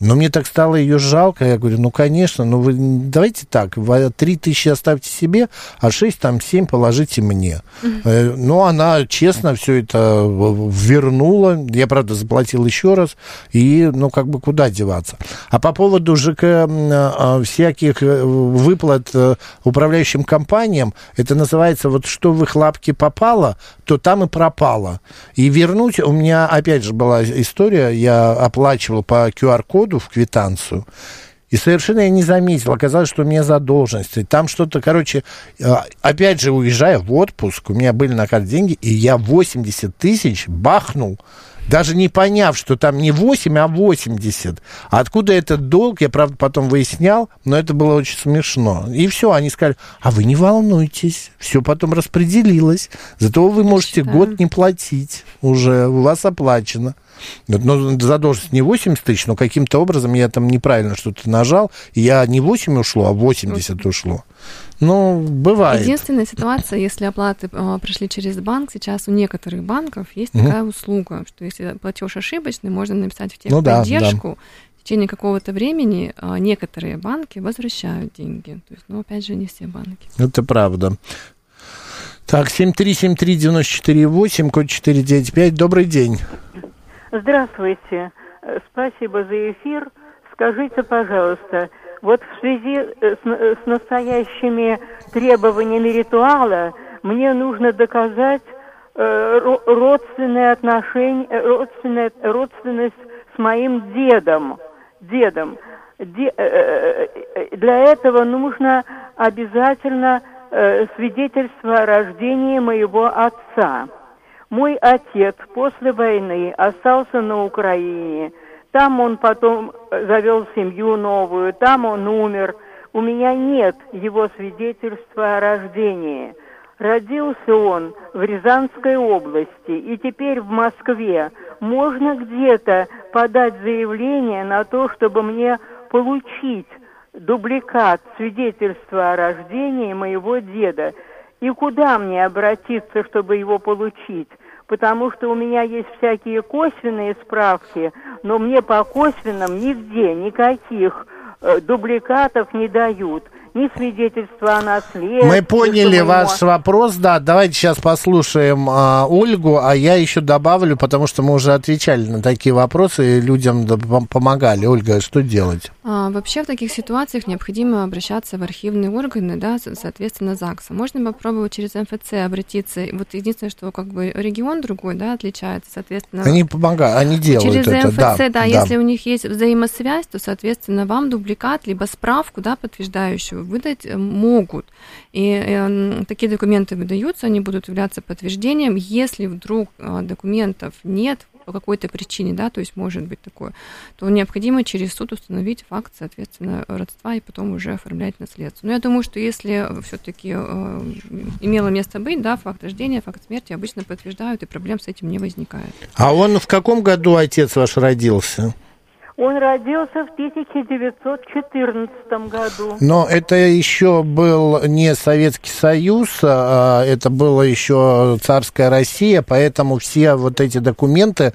Но мне так стало ее жалко, я говорю, ну, конечно, ну, вы давайте так, три тысячи оставьте себе, а шесть, там, семь положите мне. Mm-hmm. Ну, она честно все это вернула, я, правда, заплатил еще раз, и, ну, как бы, куда деваться. А по поводу ЖК всяких выплат управляющим компаниям, это называется, вот, что в их лапки попало, то там и пропало. И вернуть, у меня, опять же, была история, я оплачивал по ку ар-коду, в квитанцию, и совершенно я не заметил, оказалось, что у меня задолженности, там что-то, короче, опять же, уезжая в отпуск, у меня были на карте деньги, и я восемьдесят тысяч бахнул, даже не поняв, что там не восемь, а восемьдесят. А откуда этот долг, я, правда, потом выяснял, но это было очень смешно. И все, они сказали, а вы не волнуйтесь, все потом распределилось, зато вы можете да. год не платить уже, у вас оплачено. Но задолженность не восемьдесят тысяч, но каким-то образом я там неправильно что-то нажал, и я не восемь ушло, а восемьдесят ушло. Ну, бывает. Единственная ситуация, если оплаты э, прошли через банк, сейчас у некоторых банков есть угу. такая услуга, что если платеж ошибочный, можно написать в техподдержку, ну, да, да. в течение какого-то времени э, некоторые банки возвращают деньги. То есть, ну, опять же, не все банки. Это правда. Так, семь три семь три девять четыре восемь, код четыре девять пять. Добрый день. Здравствуйте. Спасибо за эфир. Скажите, пожалуйста, вот в связи с, с настоящими требованиями ритуала мне нужно доказать э, родственные отношения, родственная, родственность с моим дедом. дедом. Де, э, для этого нужно обязательно э, свидетельство о рождении моего отца. Мой отец после войны остался на Украине. Там он потом завел семью новую, там он умер. У меня нет его свидетельства о рождении. Родился он в Рязанской области, и теперь в Москве. Можно где-то подать заявление на то, чтобы мне получить дубликат свидетельства о рождении моего деда. И куда мне обратиться, чтобы его получить? Потому что у меня есть всякие косвенные справки, но мне по косвенным нигде никаких э, дубликатов не дают. Ни свидетельства о наследстве. Мы поняли моего... ваш вопрос, да. Давайте сейчас послушаем а, Ольгу, а я еще добавлю, потому что мы уже отвечали на такие вопросы и людям помогали. Ольга, что делать? А, вообще в таких ситуациях необходимо обращаться в архивные органы, да, соответственно, ЗАГСа. Можно попробовать через эм эф цэ обратиться. Вот единственное, что как бы регион другой, да, отличается, соответственно. Они помогают, они делают через это. Через эм эф цэ, да, да, да, если у них есть взаимосвязь, то, соответственно, вам дубликат либо справку, да, подтверждающую выдать могут. И э, такие документы выдаются, они будут являться подтверждением. Если вдруг э, документов нет по какой-то причине, да, то есть может быть такое, то необходимо через суд установить факт, соответственно, родства и потом уже оформлять наследство. Но я думаю, что если все-таки э, имело место быть, да, факт рождения, факт смерти обычно подтверждают, и проблем с этим не возникает. А он в каком году отец ваш родился? Он родился в тысяча девятьсот четырнадцатом году. Но это еще был не Советский Союз, а это была еще царская Россия, поэтому все вот эти документы,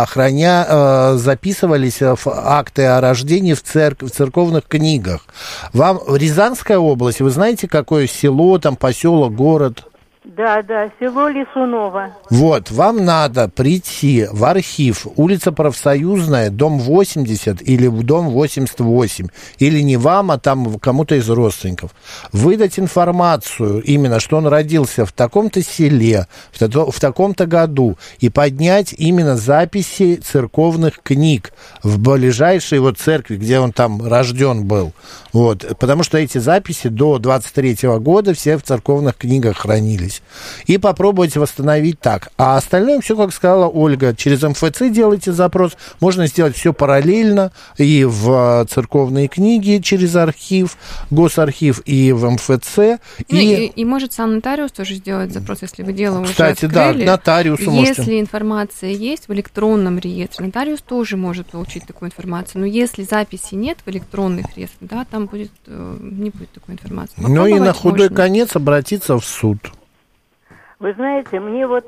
храня, записывались в акты о рождении в, церк- в церковных книгах. Вам Рязанская область, вы знаете, какое село, там поселок, город? Да, да, село Лисуново. Вот, вам надо прийти в архив, улица Профсоюзная, дом восемьдесят или дом восемьдесят восемь, или не вам, а там кому-то из родственников, выдать информацию, именно, что он родился в таком-то селе, в, та- в таком-то году, и поднять именно записи церковных книг в ближайшей вот церкви, где он там рожден был. Вот, потому что эти записи до двадцать третьего года все в церковных книгах хранились. И попробовать восстановить так. А остальное все, как сказала Ольга, через эм эф цэ делайте запрос. Можно сделать все параллельно и в церковные книги через архив, госархив, и в эм эф цэ. Ну, и... И, и может сам нотариус тоже сделать запрос, если вы дело уже Кстати, открыли. да, нотариусу можете. Если можете. информация есть в электронном реестре, нотариус тоже может получить такую информацию. Но если записи нет в электронных реестрах, да, там будет, не будет такой информации. Ну и на худой можно. конец обратиться в суд. Вы знаете, мне вот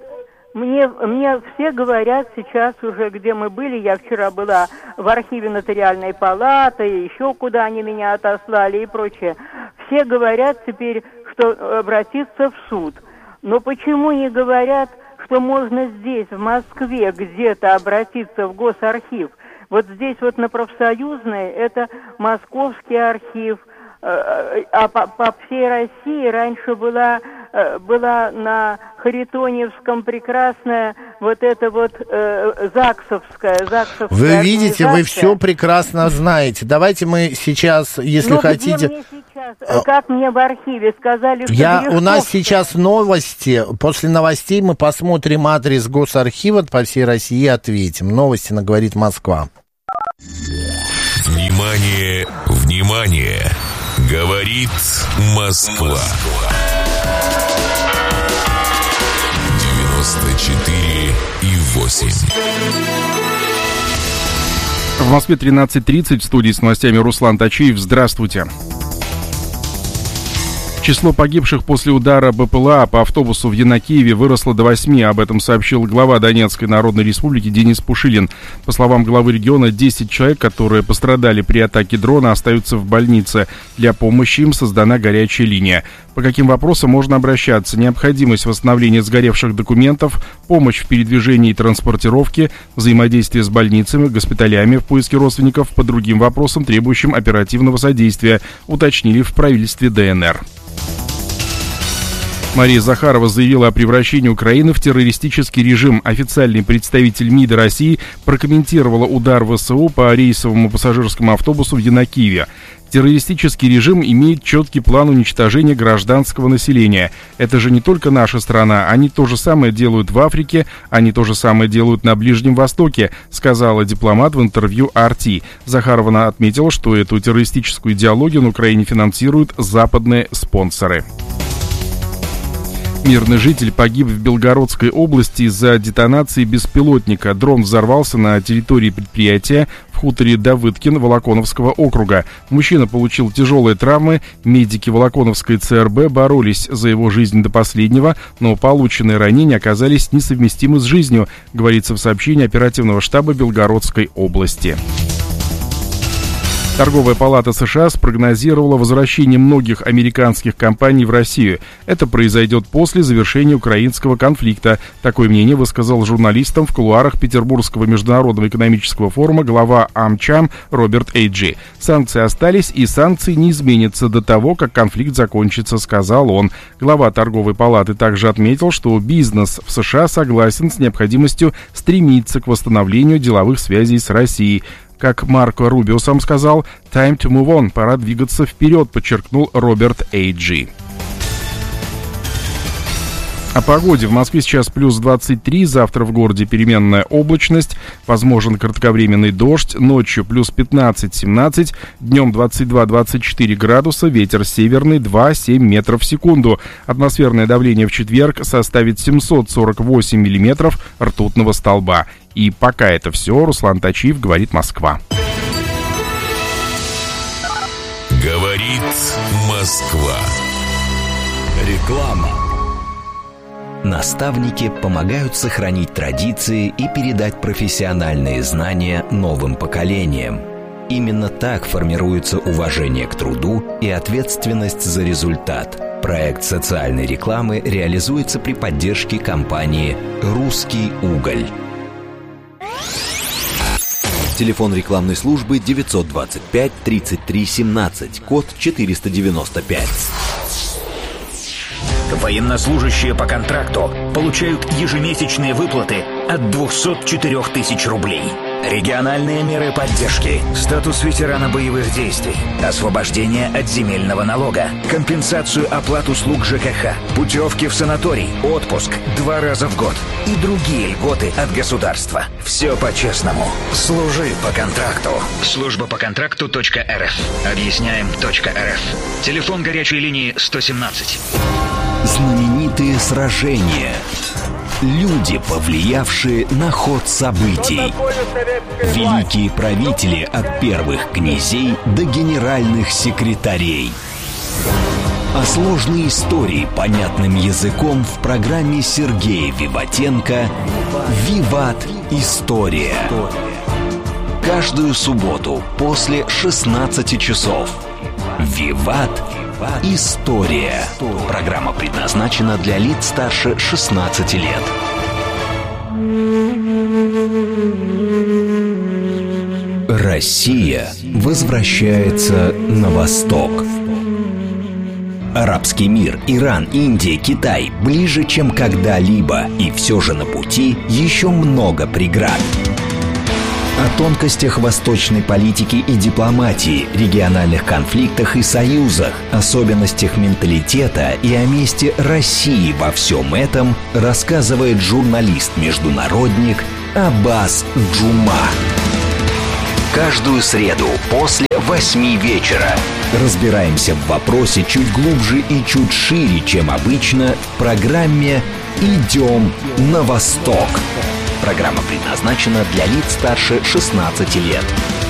Мне, мне все говорят сейчас уже, где мы были, я вчера была в архиве нотариальной палаты, еще куда они меня отослали и прочее. Все говорят теперь, что обратиться в суд. Но почему не говорят, что можно здесь, в Москве, где-то обратиться в Госархив? Вот здесь вот на Профсоюзной это Московский архив, а по, по всей России раньше была, была на Харитоньевском прекрасная вот это вот э, ЗАГСовская, ЗАГСовская Вы видите, вы все прекрасно знаете. Давайте мы сейчас, если Но хотите... Где мне сейчас, как мне в архиве сказали, что Я, у нас Бережковская... сейчас новости. После новостей мы посмотрим адрес Госархива по всей России и ответим. Новости на «Говорит Москва». Внимание, внимание! Говорит Москва. девяносто четыре и восемь. В Москве тринадцать тридцать, в студии с новостями Руслан Тачиев. Здравствуйте. Число погибших после удара БПЛА по автобусу в Янакиеве выросло до восьми. Об этом сообщил глава Донецкой Народной Республики Денис Пушилин. По словам главы региона, десять человек, которые пострадали при атаке дрона, остаются в больнице. Для помощи им создана горячая линия. По каким вопросам можно обращаться? Необходимость восстановления сгоревших документов, помощь в передвижении и транспортировке, взаимодействие с больницами, госпиталями в поиске родственников, по другим вопросам, требующим оперативного содействия, уточнили в правительстве ДНР. Мария Захарова заявила о превращении Украины в террористический режим. Официальный представитель МИДа России прокомментировала удар ВСУ по рейсовому пассажирскому автобусу в Янакиеве. Террористический режим имеет четкий план уничтожения гражданского населения. Это же не только наша страна. Они то же самое делают в Африке, они то же самое делают на Ближнем Востоке, сказала дипломат в интервью ар ти. Захарова отметила, что эту террористическую идеологию на Украине финансируют западные спонсоры. Мирный житель погиб в Белгородской области из-за детонации беспилотника. Дрон взорвался на территории предприятия в хуторе Давыдкин Волоконовского округа. Мужчина получил тяжелые травмы. Медики Волоконовской ЦРБ боролись за его жизнь до последнего, но полученные ранения оказались несовместимы с жизнью, говорится в сообщении оперативного штаба Белгородской области. Торговая палата США спрогнозировала возвращение многих американских компаний в Россию. Это произойдет после завершения украинского конфликта. Такое мнение высказал журналистам в кулуарах Петербургского международного экономического форума глава AmCham Роберт Эйджи. Санкции остались, и санкции не изменятся до того, как конфликт закончится, сказал он. Глава торговой палаты также отметил, что бизнес в США согласен с необходимостью стремиться к восстановлению деловых связей с Россией. Как Марко Рубио сам сказал, «Time to move on», пора двигаться вперед, подчеркнул Роберт Эйджи. О погоде. В Москве сейчас плюс двадцать три, завтра в городе переменная облачность, возможен кратковременный дождь, ночью плюс пятнадцать-семнадцать, днем двадцать два - двадцать четыре градуса, ветер северный два - семь метров в секунду. Атмосферное давление в четверг составит семьсот сорок восемь миллиметров ртутного столба. И пока это все. Руслан Тачиев, говорит Москва. Говорит Москва. Реклама. Наставники помогают сохранить традиции и передать профессиональные знания новым поколениям. Именно так формируется уважение к труду и ответственность за результат. Проект социальной рекламы реализуется при поддержке компании «Русский уголь». Телефон рекламной службы девятьсот двадцать пять тридцать три семнадцать, код четыреста девяносто пять. Военнослужащие по контракту получают ежемесячные выплаты от двухсот четырёх тысяч рублей. Региональные меры поддержки, статус ветерана боевых действий, освобождение от земельного налога, компенсацию оплат услуг ЖКХ, путевки в санаторий, отпуск два раза в год и другие льготы от государства. Все по-честному. Служи по контракту. Служба по контракту точка эр эф. Объясняем точка эр эф. Телефон горячей линии сто семнадцать. Знаменитые сражения. Люди, повлиявшие на ход событий. Великие правители от первых князей до генеральных секретарей. А сложные истории понятным языком в программе Сергея Виватенко «Виват. История». Каждую субботу после шестнадцати часов. «Виват. История». Программа предназначена для лиц старше шестнадцати лет. Россия возвращается на восток. Арабский мир, Иран, Индия, Китай ближе, чем когда-либо. И все же на пути еще много преград. О тонкостях восточной политики и дипломатии, региональных конфликтах и союзах, особенностях менталитета и о месте России во всем этом рассказывает журналист-международник Аббас Джума. Каждую среду после восьми вечера разбираемся в вопросе чуть глубже и чуть шире, чем обычно, в программе «Идем на восток». Программа предназначена для лиц старше шестнадцати лет.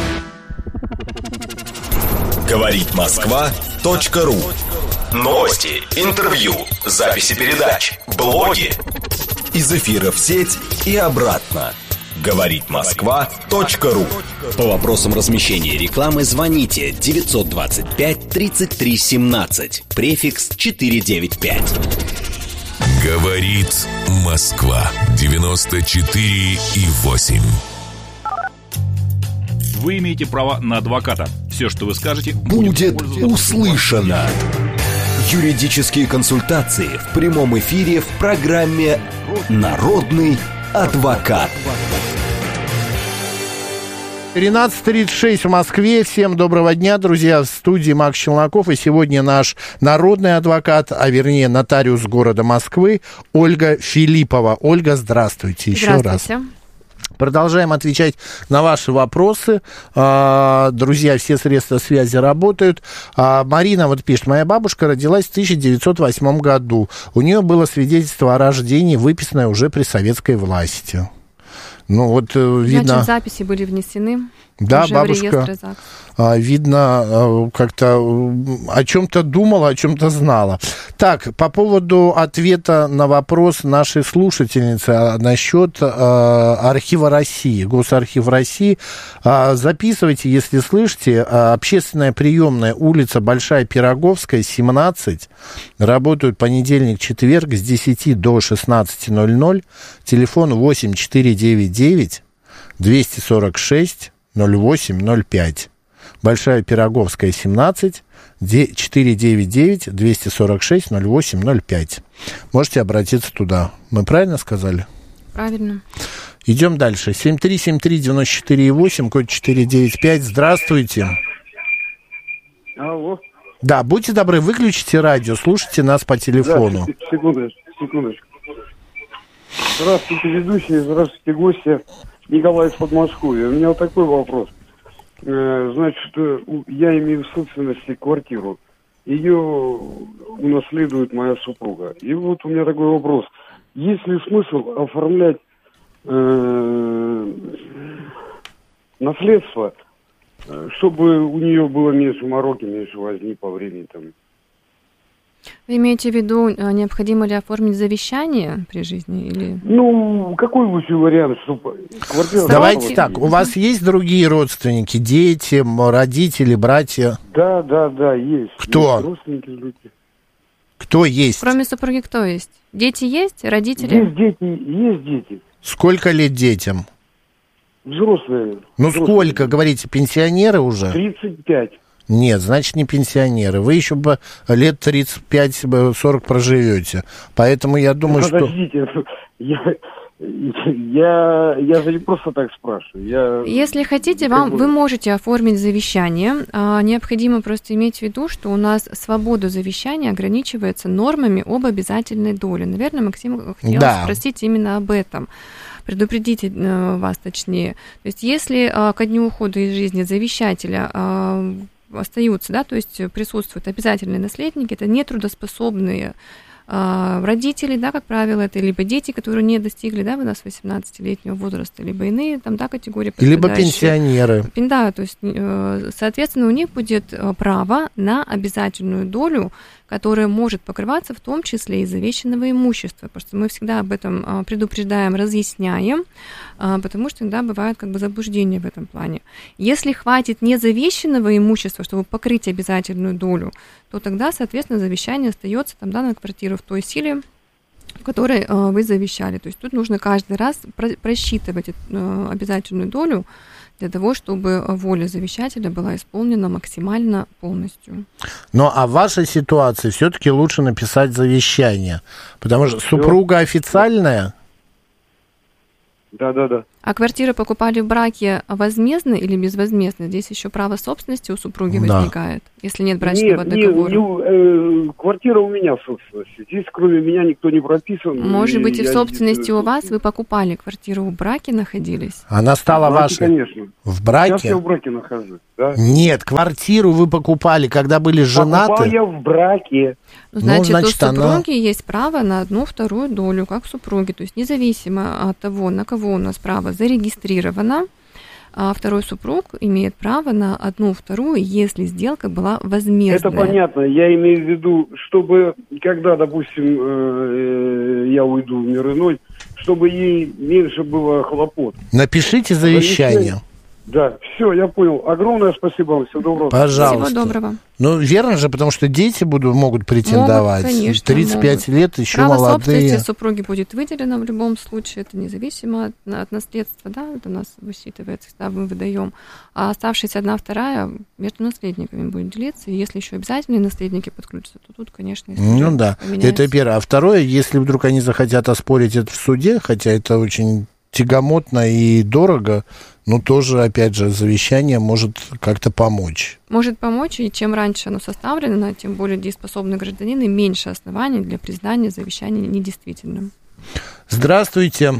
Говорит Москва. .ру. Новости, интервью, записи передач, блоги. Из эфира в сеть и обратно. Говорит Москва. .ру. По вопросам размещения рекламы звоните девятьсот двадцать пять тридцать три семнадцать, префикс четыреста девяносто пять. Говорит Москва. девяносто четыре и восемь. Вы имеете право на адвоката. Все, что вы скажете, будет услышано. Юридические консультации в прямом эфире в программе «Народный адвокат». тринадцать тридцать шесть в Москве. Всем доброго дня, друзья. В студии Макс Челноков. И сегодня наш народный адвокат, а вернее нотариус города Москвы, Ольга Филиппова. Ольга, здравствуйте еще здравствуйте. раз. Продолжаем отвечать на ваши вопросы. Друзья, все средства связи работают. Марина вот пишет: моя бабушка родилась в тысяча девятьсот восьмом году. У нее было свидетельство о рождении, выписанное уже при советской власти. Ну, вот видно... Значит, записи были внесены. Да, уже бабушка, видно, как-то о чем-то думала, о чем-то знала. Так, по поводу ответа на вопрос нашей слушательницы насчет э, архива России, Госархив России. Э, записывайте, если слышите, э, общественная приемная, улица Большая Пироговская, семнадцать. Работают понедельник, четверг с десяти до шестнадцати ноль-ноль. Телефон восемь четыре девять девять двести сорок шесть ноль восемь ноль пять. Большая Пироговская, семнадцать, четыре девять девять двести сорок шесть ноль восемь ноль пять. Можете обратиться туда. Мы правильно сказали? Правильно. Идем дальше. семь три семь три девяносто четыре восемь, код четыре девять пять. Здравствуйте. Алло. Да, будьте добры, выключите радио, слушайте нас по телефону. Да, секундочку, секундочку. Здравствуйте, ведущие, здравствуйте, гости. Николай из Подмосковья. У меня вот такой вопрос. Значит, я имею в собственности квартиру. Ее унаследует моя супруга. И вот у меня такой вопрос. Есть ли смысл оформлять э, наследство, чтобы у нее было меньше мороки, меньше возни по времени там? Вы имеете в виду, необходимо ли оформить завещание при жизни? Или... Ну, какой лучший вариант, чтобы квартира... Давайте так, у вас есть другие родственники, дети, родители, братья? Да, да, да, есть. Кто? Есть родственники, люди. Кто есть? Кроме супруги кто есть? Дети есть, родители? Есть дети, есть дети. Сколько лет детям? Взрослые. Ну, взрослые. Сколько, говорите, пенсионеры уже? тридцать пять. Нет, значит, не пенсионеры. Вы еще бы лет тридцать пять сорок проживете. Поэтому я думаю, Подождите, что... Я, я, я же не просто так спрашиваю. Я... Если хотите, вам, вы можете оформить завещание. А, необходимо просто иметь в виду, что у нас свобода завещания ограничивается нормами об обязательной доле. Наверное, Максим хотел да. спросить именно об этом. Предупредить э, вас точнее. То есть, если э, ко дню ухода из жизни завещателя э, остаются, да, то есть присутствуют обязательные наследники, это нетрудоспособные э, родители, да, как правило, это либо дети, которые не достигли, да, у нас восемнадцатилетнего возраста, либо иные там, да, категории. Либо пенсионеры. Да, то есть, э, соответственно, у них будет право на обязательную долю которое может покрываться в том числе и завещанного имущества, потому что мы всегда об этом предупреждаем, разъясняем, потому что иногда бывают как бы заблуждения в этом плане. Если хватит незавещанного имущества, чтобы покрыть обязательную долю, то тогда, соответственно, завещание остается там, да, на квартиру в той силе, в которой э, вы завещали. То есть тут нужно каждый раз про- просчитывать э, обязательную долю для того, чтобы воля завещателя была исполнена максимально полностью. Ну, а в вашей ситуации все-таки лучше написать завещание, потому что супруга официальная. Да, да, да. А квартиру покупали в браке возмездно или безвозмездно? Здесь еще право собственности у супруги Да. возникает, если нет брачного Нет, договора. Не, не, э, квартира у меня в собственности. Здесь кроме меня никто не прописан. Может быть, и в я собственности у вас вы покупали квартиру, в браке находились? Она стала в браке, вашей? Конечно. В браке? Сейчас я в браке нахожусь. Да? Нет, квартиру вы покупали, когда были женаты. Покупал я в браке. Ну, значит, ну, значит, у супруги она... есть право на одну вторую долю, как супруги. То есть независимо от того, на кого у нас право зарегистрировано, а второй супруг имеет право на одну вторую, если сделка была возмездная. Это понятно. Я имею в виду, чтобы, когда, допустим, э, я уйду в мир иной, чтобы ей меньше было хлопот. Напишите завещание. Да, все, я понял. Огромное спасибо вам. Всего доброго. Пожалуйста. Всего доброго. Ну, верно же, потому что дети будут, могут претендовать. Могут, конечно, тридцать пять могут. лет, еще Право молодые. собственности супруги будет выделено в любом случае, это независимо от, от наследства, да, это у нас высчитывается, когда мы выдаем. А оставшаяся одна вторая между наследниками будет делиться, и если еще обязательные наследники подключатся, то тут, конечно, Ну да, поменяется. это первое. А второе, если вдруг они захотят оспорить это в суде, хотя это очень тягомотно и дорого, но тоже, опять же, завещание может как-то помочь. Может помочь, и чем раньше оно составлено, тем более дееспособный гражданин, и меньше оснований для признания завещания недействительным. Здравствуйте.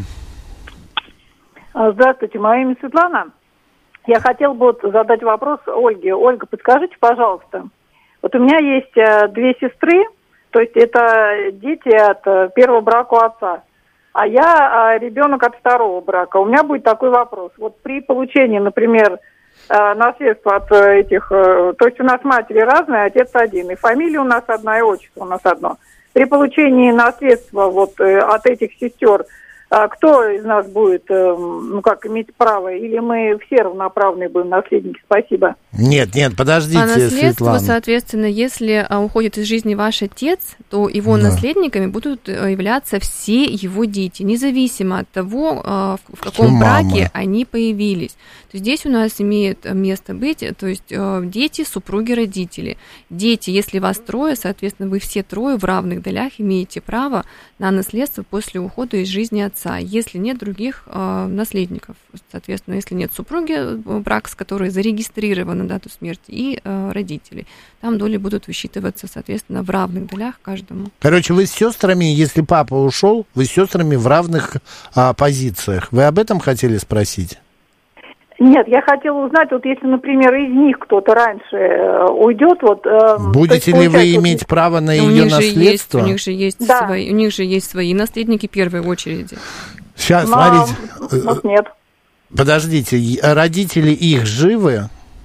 Здравствуйте, мое имя Светлана. Я хотела бы вот задать вопрос Ольге. Ольга, подскажите, пожалуйста, вот у меня есть две сестры, то есть это дети от первого брака у отца. А я ребенок от второго брака. У меня будет такой вопрос. Вот при получении, например, наследства от этих... То есть у нас матери разные, отец один. И фамилия у нас одна, и отчество у нас одно. При получении наследства вот от этих сестер, кто из нас будет, ну как, иметь право? Или мы все равноправные будем наследники? Спасибо. Нет, нет, подождите, По наследству, Светлана. соответственно, если а, уходит из жизни ваш отец, то его Да. наследниками будут а, являться все его дети, независимо от того, а, в, в каком Что браке мама. они появились. То есть здесь у нас имеет место быть, то есть а, дети, супруги, родители. Дети, если вас трое, соответственно, вы все трое в равных долях имеете право на наследство после ухода из жизни отца, если нет других а, наследников. Соответственно, если нет супруги, брак с которой зарегистрирован на дату смерти, и э, родителей. Там доли будут высчитываться, соответственно, в равных долях каждому. Короче, вы с сестрами, если папа ушел, вы с сестрами в равных а, позициях. Вы об этом хотели спросить? Нет, я хотела узнать, вот если, например, из них кто-то раньше э, уйдет, вот... Э, Будете ли вы иметь право на у ее них наследство? Же есть, у них же есть Да. свои, у них же есть свои наследники первой очереди. Сейчас, Но, смотрите. может, нет. Подождите, и- родители их живы?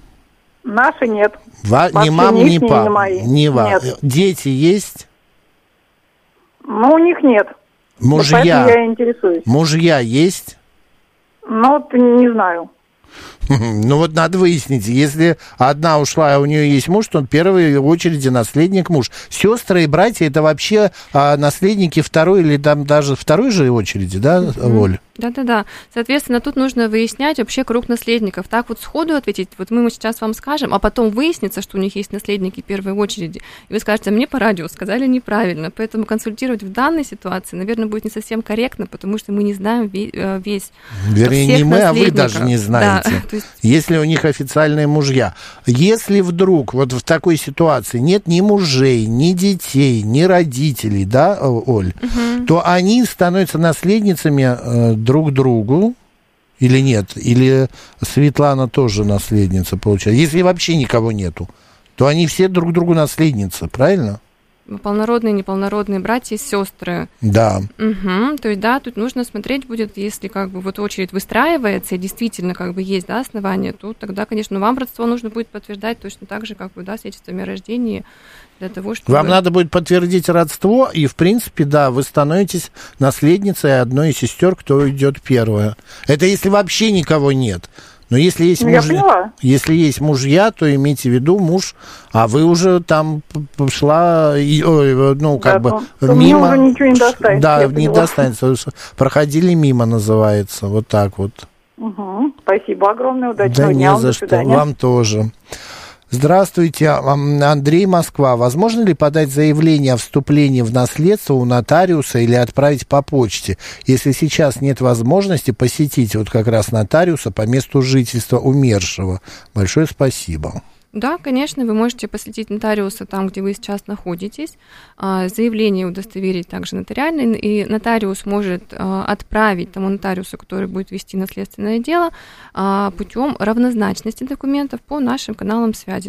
Наши нет. Ва- ни Вообще мам, ни ни их, ни пап. мои. Ни ва- Нет. Дети есть? Ну, у них нет. Мужья? Поэтому я и интересуюсь. Мужья есть? Ну, вот не знаю. Ну вот надо выяснить, если одна ушла, а у нее есть муж, то он в первой очереди наследник муж. Сестры и братья это вообще а, наследники второй или там даже второй же очереди, да, Оль? Да-да-да. Соответственно, тут нужно выяснять вообще круг наследников. Так вот сходу ответить, вот мы сейчас вам скажем, а потом выяснится, что у них есть наследники первой очереди. И вы скажете, мне по радио сказали неправильно. Поэтому консультировать в данной ситуации, наверное, будет не совсем корректно, потому что мы не знаем весь... Вернее, не мы, а вы наследников. даже не знаете. Да. То есть... Если у них официальные мужья. Если вдруг вот в такой ситуации нет ни мужей, ни детей, ни родителей, да, Оль, Угу. то они становятся наследницами э, друг другу, или нет? Или Светлана тоже наследница, получается? Если вообще никого нету, то они все друг другу наследницы, правильно? полнородные, неполнородные братья и сестры. Да. Угу. То есть, да, тут нужно смотреть будет, если как бы вот очередь выстраивается и действительно как бы есть, да, основания, то тогда, конечно, вам родство нужно будет подтверждать точно так же, как бы, да, свидетельствами о рождении, для того, чтобы... Вам надо будет подтвердить родство, и, в принципе, да, вы становитесь наследницей одной из сестер, кто идет первая. Это если вообще никого нет. Но если есть, муж... если есть мужья, то имейте в виду муж, а вы уже там пошла, ну, как да, бы то, мимо. То мне уже ничего не достанется. Да, не достанется. Проходили мимо, называется. Вот так вот. Угу. Спасибо огромное, удачного да дня. Не за что. Вам тоже. Здравствуйте, Андрей, Москва. Возможно ли подать заявление о вступлении в наследство у нотариуса или отправить по почте, если сейчас нет возможности посетить вот как раз нотариуса по месту жительства умершего? Большое спасибо. Да, конечно, вы можете посетить нотариуса там, где вы сейчас находитесь, заявление удостоверить также нотариально, и нотариус может отправить тому нотариусу, который будет вести наследственное дело, путем равнозначности документов по нашим каналам связи.